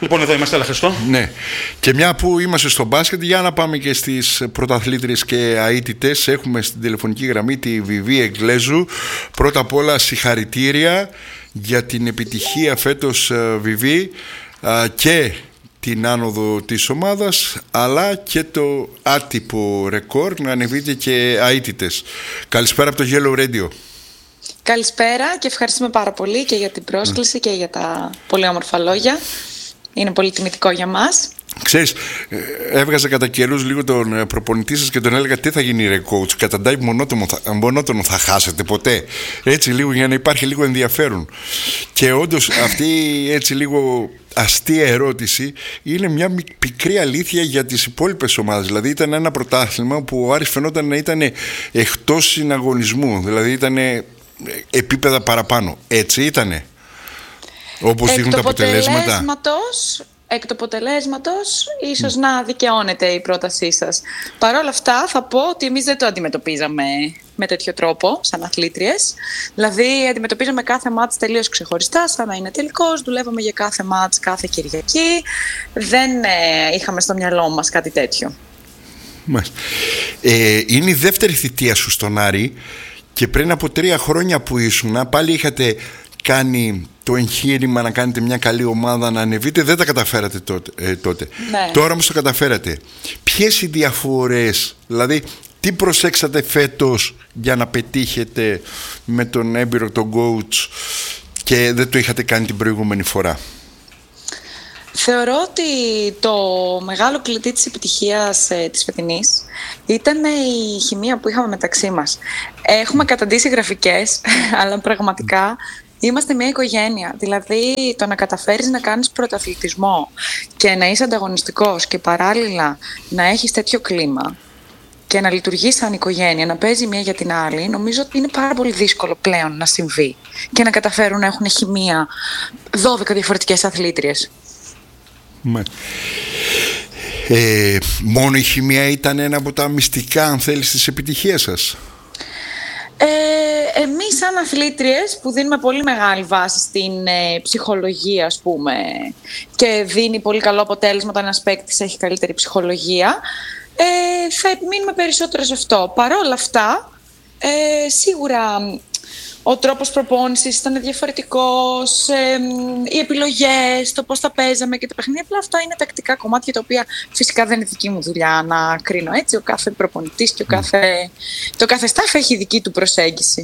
Λοιπόν, εδώ είμαστε, αλλά Χριστό. Ναι. Και μια που είμαστε στο μπάσκετ, για να πάμε και στις πρωταθλήτριες και αίτητες. Έχουμε στην τηλεφωνική γραμμή τη Βιβί Εγγλέζου. Πρώτα απ' όλα, συγχαρητήρια για την επιτυχία φέτος, Βιβί, και την άνοδο της ομάδας, αλλά και το άτυπο ρεκόρ να ανεβείτε και αίτητες. Καλησπέρα από το Yellow Radio. Καλησπέρα και ευχαριστούμε πάρα πολύ και για την πρόσκληση και για τα πολύ όμορφα λόγια. Είναι πολύ τιμητικό για μας. Ξέρεις, έβγαζα κατά καιρούς λίγο τον προπονητή σας και τον έλεγα τι θα γίνει ρε coach, κατά τάιπ μονότονο θα χάσετε ποτέ, έτσι λίγο για να υπάρχει λίγο ενδιαφέρον. Και όντως αυτή έτσι λίγο αστεία ερώτηση είναι μια πικρή αλήθεια για τις υπόλοιπες ομάδες. Δηλαδή ήταν ένα πρωτάθλημα που ο Άρης φαινόταν να ήταν εκτός συναγωνισμού, δηλαδή ήταν επίπεδα παραπάνω. Έτσι ήτανε, όπως δείχνουν τα αποτελέσματα. Εκ του αποτελέσματος ίσως να δικαιώνεται η πρότασή σας. Παρ' όλα αυτά θα πω ότι εμείς δεν το αντιμετωπίζαμε με τέτοιο τρόπο σαν αθλήτριες. Δηλαδή αντιμετωπίζαμε κάθε μάτς τελείως ξεχωριστά, σαν να είναι τελικός. Δουλεύαμε για κάθε μάτς κάθε Κυριακή. Δεν είχαμε στο μυαλό μας κάτι τέτοιο. Είναι η δεύτερη θητεία σου στον Άρη και πριν από 3 χρόνια που ήσουν πάλι είχατε κάνει το εγχείρημα να κάνετε μια καλή ομάδα, να ανεβείτε. Δεν τα καταφέρατε τότε. Ναι. Τώρα όμως το καταφέρατε. Ποιες οι διαφορές, δηλαδή τι προσέξατε φέτος για να πετύχετε με τον έμπειρο τον coach και δεν το είχατε κάνει την προηγούμενη φορά? Θεωρώ ότι το μεγάλο κλειδί της επιτυχίας της φετινής ήταν η χημεία που είχαμε μεταξύ μας. Έχουμε καταντήσει γραφικές, αλλά πραγματικά είμαστε μια οικογένεια. Δηλαδή το να καταφέρεις να κάνεις πρωταθλητισμό και να είσαι ανταγωνιστικός και παράλληλα να έχεις τέτοιο κλίμα και να λειτουργείς σαν οικογένεια, να παίζει μία για την άλλη, νομίζω ότι είναι πάρα πολύ δύσκολο πλέον να συμβεί και να καταφέρουν να έχουν χημεία 12 διαφορετικές αθλήτριες. Μόνο η χημεία ήταν ένα από τα μυστικά, αν θέλεις, της επιτυχίας σας? Εμείς σαν αθλήτριες που δίνουμε πολύ μεγάλη βάση στην ψυχολογία, ας πούμε, και δίνει πολύ καλό αποτέλεσμα όταν ένας παίκτης έχει καλύτερη ψυχολογία, θα επιμείνουμε περισσότερο σε αυτό. Παρ' όλα αυτά, σίγουρα ο τρόπος προπόνησης ήταν διαφορετικός, οι επιλογές, το πώς θα παίζαμε και τα παιχνίδια. Απλά αυτά είναι τακτικά κομμάτια τα οποία φυσικά δεν είναι δική μου δουλειά να κρίνω έτσι. Ο κάθε προπονητής και το κάθε staff έχει δική του προσέγγιση.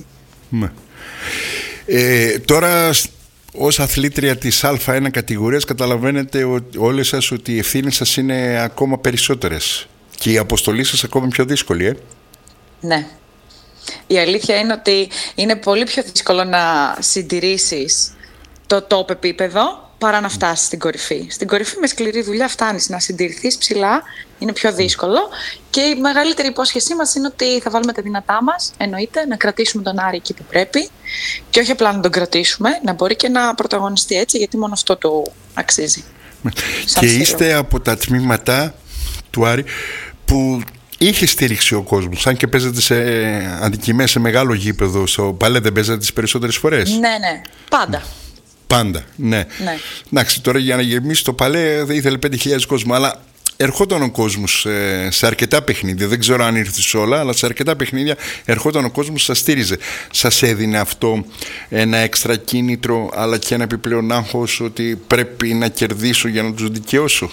Τώρα ως αθλήτρια της Α1 κατηγορίας καταλαβαίνετε όλες σας ότι οι ευθύνες σας είναι ακόμα περισσότερες και η αποστολή σας ακόμα πιο δύσκολη. Ναι. Η αλήθεια είναι ότι είναι πολύ πιο δύσκολο να συντηρήσεις το top επίπεδο παρά να φτάσεις στην κορυφή. Στην κορυφή με σκληρή δουλειά φτάνεις. Να συντηρηθείς ψηλά είναι πιο δύσκολο και η μεγαλύτερη υπόσχεσή μας είναι ότι θα βάλουμε τα δυνατά μας, εννοείται, να κρατήσουμε τον Άρη εκεί που πρέπει και όχι απλά να τον κρατήσουμε, να μπορεί και να πρωταγωνιστεί έτσι, γιατί μόνο αυτό του αξίζει. Και είστε από τα τμήματα του Άρη που είχε στήριξη ο κόσμος, αν και παίζατε σε αντικειμές σε μεγάλο γήπεδο. Στο Παλέ δεν παίζατε τις περισσότερες φορές? Ναι, Πάντα, ναι. Εντάξει, τώρα για να γεμίσει το Παλέ δεν ήθελε 5.000 κόσμο, αλλά ερχόταν ο κόσμος σε αρκετά παιχνίδια. Δεν ξέρω αν ήρθε σε όλα, αλλά σε αρκετά παιχνίδια ερχόταν ο κόσμος, σας στήριζε. Σας έδινε αυτό ένα έξτρα κίνητρο, αλλά και ένα επιπλέον άγχος ότι πρέπει να κερδίσω για να τους δικαιώσω?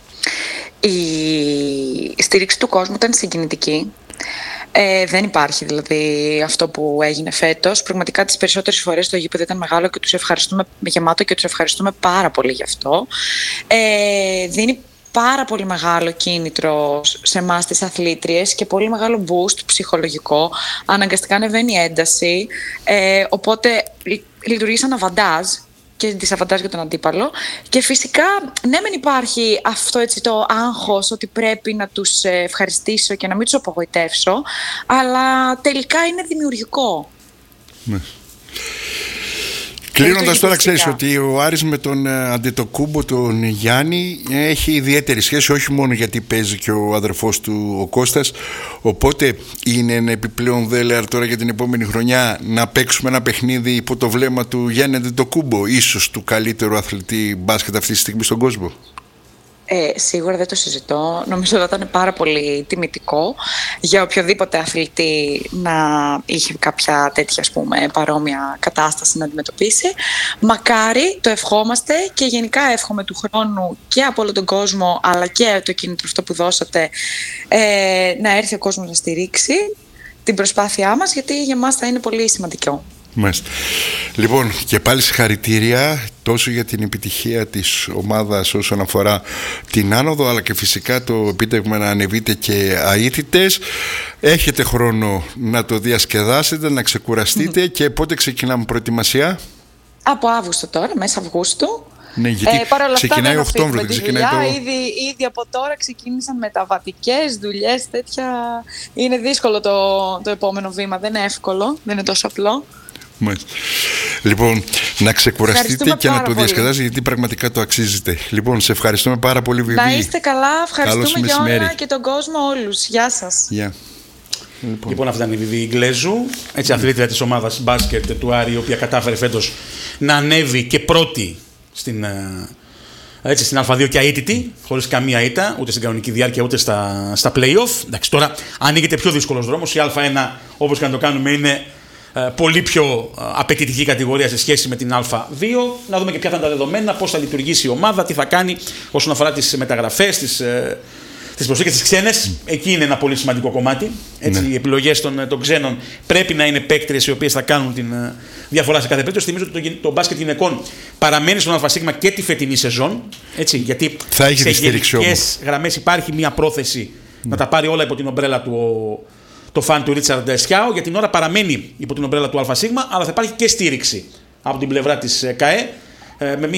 Η στήριξη του κόσμου ήταν συγκινητική. Δεν υπάρχει δηλαδή αυτό που έγινε φέτος. Πραγματικά τις περισσότερες φορές το γήπεδο ήταν μεγάλο και τους ευχαριστούμε, γεμάτο, και τους ευχαριστούμε πάρα πολύ γι' αυτό. Δίνει πάρα πολύ μεγάλο κίνητρο σε εμάς τις αθλήτριες και πολύ μεγάλο boost ψυχολογικό. Αναγκαστικά ανεβαίνει η ένταση, οπότε λειτουργεί σαν αβαντάζ και δισαβαντάζ για τον αντίπαλο. Και φυσικά, ναι μεν υπάρχει αυτό έτσι το άγχος ότι πρέπει να τους ευχαριστήσω και να μην τους απογοητεύσω, αλλά τελικά είναι δημιουργικό. Κλείνοντας τώρα, ξέρεις ότι ο Άρης με τον Αντετοκούμπο, τον Γιάννη, έχει ιδιαίτερη σχέση, όχι μόνο γιατί παίζει και ο αδερφός του ο Κώστας. Οπότε είναι ένα επιπλέον δέλεαρ τώρα για την επόμενη χρονιά να παίξουμε ένα παιχνίδι υπό το βλέμμα του Γιάννη Αντετοκούμπο, ίσως του καλύτερου αθλητή μπάσκετ αυτή τη στιγμή στον κόσμο. Σίγουρα δεν το συζητώ. Νομίζω ότι θα ήταν πάρα πολύ τιμητικό για οποιοδήποτε αθλητή να είχε κάποια τέτοια, ας πούμε, παρόμοια κατάσταση να αντιμετωπίσει. Μακάρι, το ευχόμαστε, και γενικά εύχομαι του χρόνου και από όλο τον κόσμο, αλλά και το κίνητρο αυτό που δώσατε, να έρθει ο κόσμος να στηρίξει την προσπάθειά μας, γιατί για μας θα είναι πολύ σημαντικό. Μάλιστα. Λοιπόν, και πάλι συγχαρητήρια τόσο για την επιτυχία της ομάδας όσον αφορά την άνοδο, αλλά και φυσικά το επίτευγμα να ανεβείτε και αίτητες. Έχετε χρόνο να το διασκεδάσετε, να ξεκουραστείτε. Και πότε ξεκινάμε προετοιμασία? Από Αύγουστο τώρα, μέσα Αυγούστου. Ναι, γιατί ξεκινάει Οκτώβριο, δεν ξεκινάει ήδη από τώρα ξεκίνησαν μεταβατικές δουλειές, τέτοια. Είναι δύσκολο το επόμενο βήμα, δεν είναι εύκολο, δεν είναι τόσο απλό. Μάλιστα. Λοιπόν, να ξεκουραστείτε και να το διασκεδάσετε, γιατί πραγματικά το αξίζετε. Λοιπόν, σε ευχαριστούμε πάρα πολύ, Βιβί. Να είστε καλά, ευχαριστούμε για όλα και τον κόσμο όλους. Γεια σας. Yeah. Λοιπόν, αυτή ήταν η Βιβί Ιγκλέζου, αθλήτρια της ομάδας μπάσκετ του Άρη, η οποία κατάφερε φέτος να ανέβει και πρώτη στην Α2 και αίτητη, χωρίς καμία ήττα, ούτε στην κανονική διάρκεια ούτε στα play-off. Εντάξει, τώρα ανοίγεται πιο δύσκολος δρόμος. Η Α1, όπως και να το κάνουμε, είναι πολύ πιο απαιτητική κατηγορία σε σχέση με την Α2. Να δούμε και ποια θα είναι τα δεδομένα, πώς θα λειτουργήσει η ομάδα, τι θα κάνει όσον αφορά τις μεταγραφές, τις προσθήκες, τις ξένες. Εκεί είναι ένα πολύ σημαντικό κομμάτι. Έτσι, ναι. Οι επιλογές των ξένων πρέπει να είναι παίκτριες οι οποίες θα κάνουν την διαφορά σε κάθε περίπτωση. Θυμίζω ότι το μπάσκετ γυναικών παραμένει στον Α1 και τη φετινή σεζόν. Έτσι, γιατί σε γενικές γραμμές υπάρχει μια πρόθεση να τα πάρει όλα υπό την ομπρέλα του το φαν του Ρίτσαρντ Σιάο. Για την ώρα παραμένει υπό την ομπρέλα του Α1, αλλά θα υπάρχει και στήριξη από την πλευρά της ΚΑΕ με